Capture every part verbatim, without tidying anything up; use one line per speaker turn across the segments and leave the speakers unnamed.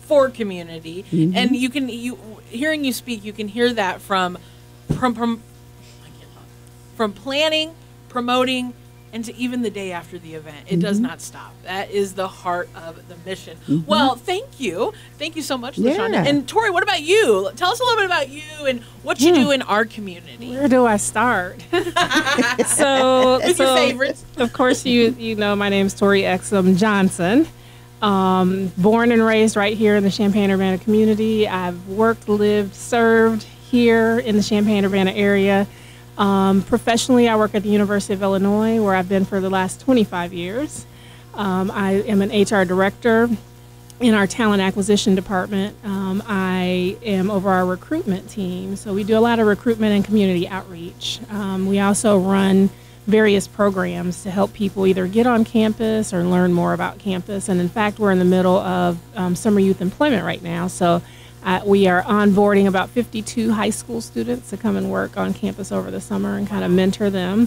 for community.
Mm-hmm.
And you can, you hearing you speak, you can hear that from, from, from, I can't talk, from planning, promoting, and to even the day after the event. It mm-hmm. does not stop. That is the heart of the mission. Mm-hmm. Well, thank you. Thank you so much, LaShonda. Yeah. And Tori, what about you? Tell us a little bit about you and what you yeah. do in our community.
Where do I start? so,
With
so
your favorites.
Of course, you you know my name's Tori Exum Johnson. Um, born and raised right here in the Champaign-Urbana community. I've worked, lived, served here in the Champaign-Urbana area. Um, professionally, I work at the University of Illinois, where I've been for the last twenty-five years. Um, I am an H R director in our talent acquisition department. Um, I am over our recruitment team, so we do a lot of recruitment and community outreach. Um, we also run various programs to help people either get on campus or learn more about campus. And in fact, we're in the middle of um, summer youth employment right now, so Uh, we are onboarding about fifty-two high school students to come and work on campus over the summer and kind of mentor them.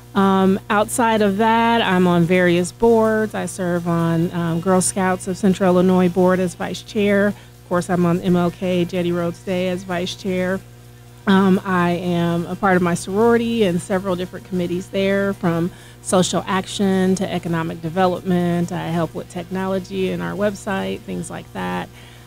Um, outside of that, I'm on various boards. I serve on um, Girl Scouts of Central Illinois board as vice chair. Of course, I'm on M L K Jetty Rhodes Day as vice chair. Um, I am a part of my sorority and several different committees there, from social action to economic development. I help with technology and our website, things like that.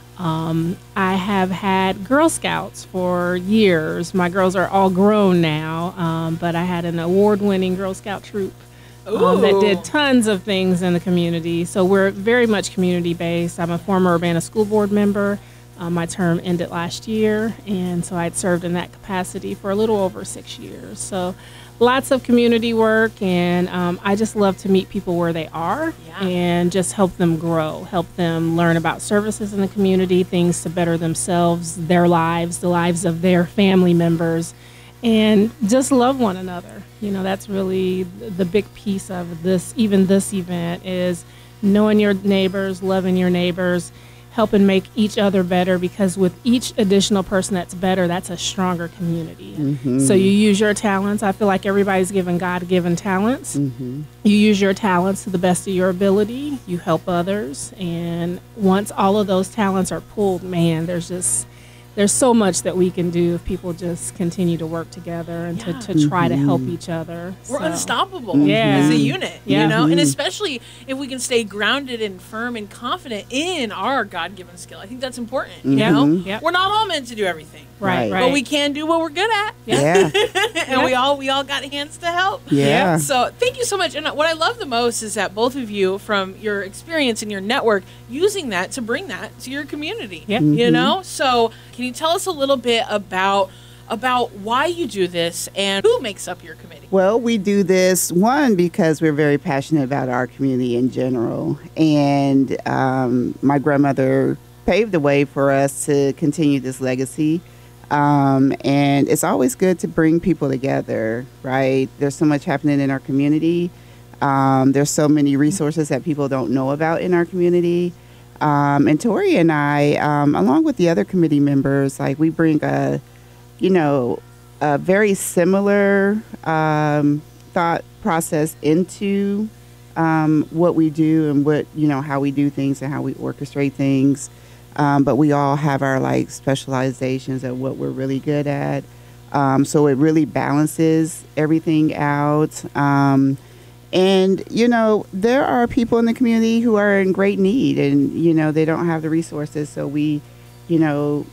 Um, I have had Girl Scouts for years. My girls are all grown now, um, but I had an award-winning Girl Scout troop um, that did tons of things in the community. So we're very much community-based. I'm a former Urbana School Board member. Um, my term ended last year, and so I'd served in that capacity for a little over six years. So lots of community work, and um, I just love to meet people where they are yeah. and just help them grow, help them learn about services in the community, things to better themselves, their lives, the lives of their family members, and just love one another. You know, that's really the big piece of this, even this event, is knowing your neighbors, loving your neighbors, helping make each other better, because with each additional person that's better, that's a stronger community. Mm-hmm. So you use your talents. I feel like everybody's given God-given talents. Mm-hmm. You use your talents to the best of your ability. You help others. And once all of those talents are pulled, man, there's just, there's so much that we can do if people just continue to work together and yeah. to, to try mm-hmm. to help each other.
We're so. unstoppable
yeah.
as a unit,
yeah.
you know,
Mm-hmm.
and especially if we can stay grounded and firm and confident in our God-given skill. I think that's important, mm-hmm. you know?
Yep.
We're not all meant to do everything.
Right, right.
But we can do what we're good at.
Yeah.
and
yeah.
we all we all got hands to help.
Yeah.
So thank you so much. And what I love the most is that both of you, from your experience and your network, using that to bring that to your community.
Yeah.
You know? So can you tell us a little bit about about why you do this and who makes up your committee?
Well, we do this, one, because we're very passionate about our community in general. And um, my grandmother paved the way for us to continue this legacy. Um, and it's always good to bring people together, right? There's so much happening in our community. Um, there's so many resources that people don't know about in our community. Um, and Tori and I, um, along with the other committee members, like we bring a, you know, a very similar um, thought process into um, what we do and what, you know, how we do things and how we orchestrate things. Um, but we all have our like specializations of what we're really good at. Um, so it really balances everything out. Um, and, you know, there are people in the community who are in great need and, you know, they don't have the resources. So we, you know,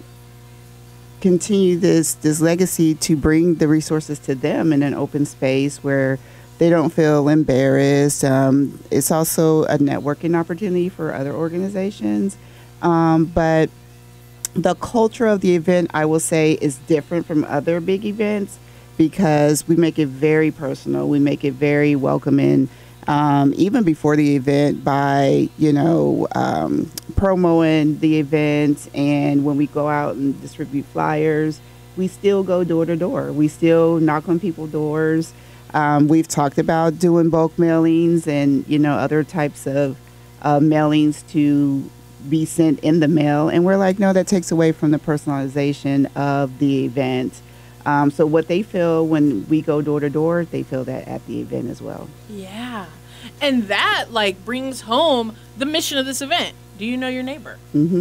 continue this, this legacy to bring the resources to them in an open space where they don't feel embarrassed. Um, it's also a networking opportunity for other organizations. Um, but the culture of the event, I will say, is different from other big events because we make it very personal. We make it very welcoming, um, even before the event by, you know, um, promoting the event. And when we go out and distribute flyers, we still go door to door. We still knock on people's doors. Um, we've talked about doing bulk mailings and, you know, other types of uh, mailings to be sent in the mail, and we're like, no, that takes away from the personalization of the event. Um, so what they feel when we go door to door, they feel that at the event as well.
Yeah, and that like brings home the mission of this event. Do you know your neighbor?
Mm-hmm.